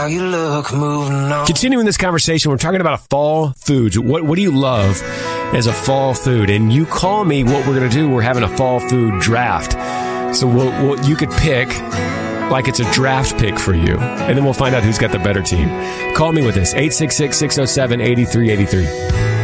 how you look moving on. Continuing this conversation, we're talking about a fall food. What do you love as a fall food? And you call me what we're going to do. We're having a fall food draft. So you could pick like it's a draft pick for you. And then we'll find out who's got the better team. Call me with this, 866-607-8383.